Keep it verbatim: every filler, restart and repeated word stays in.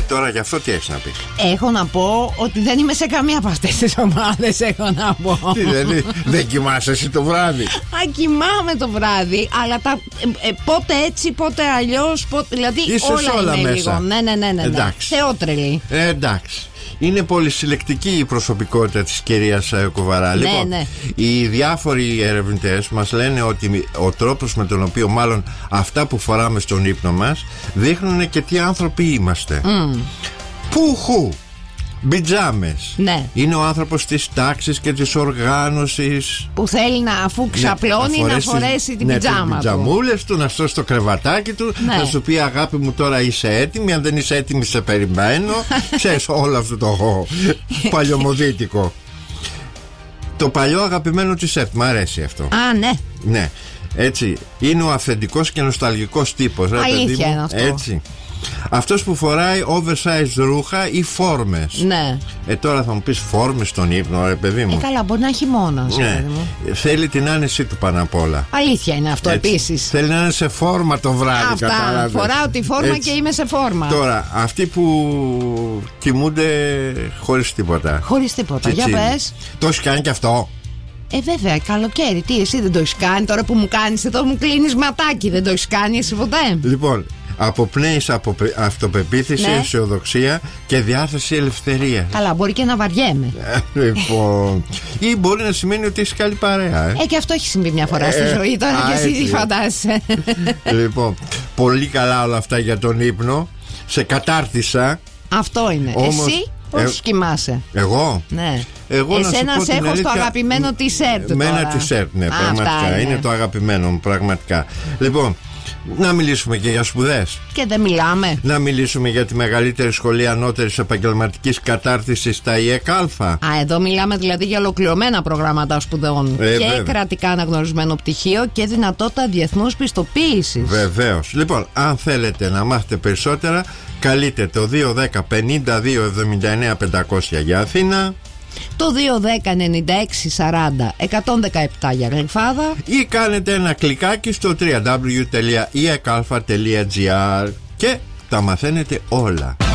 Τώρα γι' αυτό τι έχεις να πεις? Έχω να πω ότι δεν είμαι σε καμία από αυτές τις ομάδες. Έχω να πω. Τι, δηλαδή, δεν κοιμάσαι εσύ το βράδυ? Α, κοιμάμαι το βράδυ, αλλά τα, ε, ε, πότε έτσι, πότε αλλιώς. Πότε, δηλαδή Είσαι όλα, όλα είναι μέσα. λίγο. Ναι, ναι, ναι, ναι, ναι. Θεότρελη. Ε, εντάξει. Είναι πολυσυλλεκτική η προσωπικότητα της κυρίας Κουβαρά. Ναι, Λοιπόν, ναι. οι διάφοροι ερευνητές μας λένε ότι ο τρόπος με τον οποίο μάλλον αυτά που φοράμε στον ύπνο μας δείχνουν και τι άνθρωποι είμαστε. Mm. Πουχου! Μπιτζάμες. Ναι. Είναι ο άνθρωπος της τάξης και της οργάνωσης, που θέλει να, αφού ξαπλώνει, ναι, να φορέσει την ναι, πιτζάμα τις του. πιτζαμούλες του, να στρώσει το κρεβατάκι του, ναι. να σου πει αγάπη μου τώρα είσαι έτοιμη, αν δεν είσαι έτοιμη σε περιμένω. Ξέρεις όλο αυτό το παλιωμοδίτικο. Το παλιό αγαπημένο της ΕΡΤ, μ' αρέσει αυτό. Α, ναι. Ναι, έτσι. Είναι ο αυθεντικός και νοσταλγικός τύπος. Αλήθεια είναι αυτό. Έτσι. Αυτός που φοράει oversized ρούχα ή φόρμες. Ναι. Ε, τώρα θα μου πεις φόρμες στον ύπνο, ρε παιδί μου. Ε, καλά, μπορεί να έχει μόνος. Ναι. Θέλει την άνεσή του πάνω απ' όλα. Αλήθεια είναι αυτό επίσης. Θέλει να είναι σε φόρμα το βράδυ. Αυτά. Κατάλαβες. Φοράω τη φόρμα έτσι. Και είμαι σε φόρμα. Τώρα, αυτοί που κοιμούνται χωρίς τίποτα. Χωρίς τίποτα. Τσιτσίνι. Για πες. Το έχει κάνει και αυτό. Ε, βέβαια, καλοκαίρι. Τι, εσύ δεν το έχει κάνει? Τώρα που μου κάνεις εδώ, μου κλείνεις ματάκι. Δεν το έχει κάνει εσύ ποτέ? Λοιπόν, αποπνέεις από αυτοπεποίθηση, ναι. αισιοδοξία και διάθεση ελευθερία. Καλά, μπορεί και να βαριέμαι. Λοιπόν. Ή μπορεί να σημαίνει ότι έχει καλή παρέα. Ε, ε και αυτό έχει συμβεί μια φορά στη ζωή. Τώρα α, και εσύ τι φαντάζεσαι. Λοιπόν, πολύ καλά όλα αυτά για τον ύπνο. Σε κατάρτισα. Αυτό είναι. Όμως, εσύ πώς ε, κοιμάσαι? Εγώ? Ναι. Εγώ εσένα να σε έχω στο αγαπημένο t-shirt. Με ένα t-shirt, ναι, α, πραγματικά. Είναι. είναι το αγαπημένο μου, πραγματικά. Λοιπόν, να μιλήσουμε και για σπουδές. Και δεν μιλάμε. Να μιλήσουμε για τη μεγαλύτερη σχολή ανώτερης επαγγελματικής κατάρτισης, τα ΙΕΚΑΛΦΑ. Α, εδώ μιλάμε δηλαδή για ολοκληρωμένα προγράμματα σπουδών. Ε, και βέβαια. Κρατικά αναγνωρισμένο πτυχίο και δυνατότητα διεθνούς πιστοποίησης. Βεβαίως. Λοιπόν, αν θέλετε να μάθετε περισσότερα, καλείτε το δύο ένα μηδέν πενήντα δύο εβδομήντα εννέα πεντακόσια για Αθήνα, το δύο ένα μηδέν ενενήντα έξι σαράντα εκατόν δεκαεπτά για Γλυφάδα, ή κάνετε ένα κλικάκι στο double-u double-u double-u τελεία ι ε κ α τελεία τζι άρ και τα μαθαίνετε όλα.